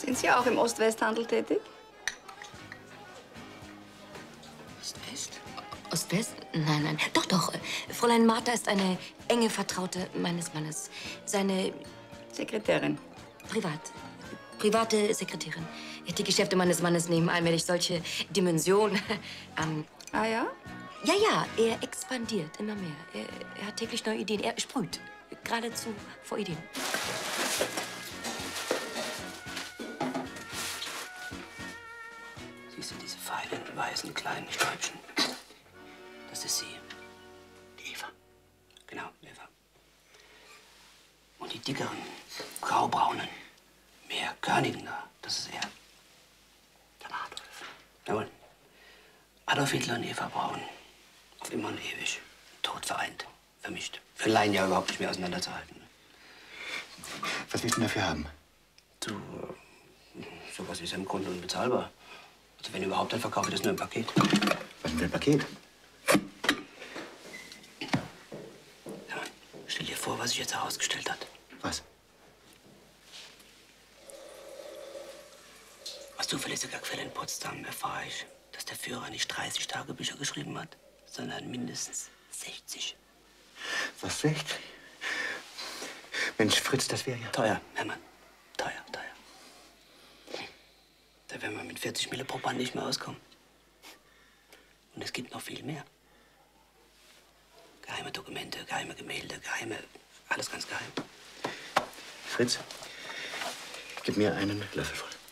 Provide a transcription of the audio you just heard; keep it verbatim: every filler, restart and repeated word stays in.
Sind Sie auch im Ost-West-Handel tätig? Ost-West? Ost-West? Nein, nein. Doch, doch. Fräulein Martha ist eine enge Vertraute meines Mannes. Seine... Sekretärin. Privat. Private Sekretärin. Die Geschäfte meines Mannes nehmen allmählich solche Dimensionen an. Ah ja? Ja, ja, er expandiert immer mehr. Er, er hat täglich neue Ideen. Er sprüht geradezu vor Ideen. Siehst du diese feinen, weißen, kleinen Stäubchen? Das ist sie. Die Eva. Genau, Eva. Und die dickeren, graubraunen, mehr körnigen da, das ist er. Der Adolf. Jawohl. Adolf Hitler und Eva Braun. Auf immer und ewig. Tot vereint. Vermischt. Für Laien ja überhaupt nicht mehr auseinanderzuhalten. Was willst du denn dafür haben? Du, sowas ist ja im Grunde unbezahlbar. Also wenn überhaupt, dann verkaufe ich das nur im Paket. Was denn für ein Paket? Ja, stell dir vor, was sich jetzt herausgestellt hat. Was? Aus zuverlässiger Quelle in Potsdam erfahre ich, dass der Führer nicht dreißig Tagebücher geschrieben hat, sondern mindestens sechzig. Was, sechzig? Mensch, Fritz, das wäre ja... Teuer, Hermann. Teuer, teuer. Da werden wir mit vierzig Mille pro Band nicht mehr auskommen. Und es gibt noch viel mehr. Geheime Dokumente, geheime Gemälde, geheime... Alles ganz geheim. Fritz, gib mir einen Löffel voll.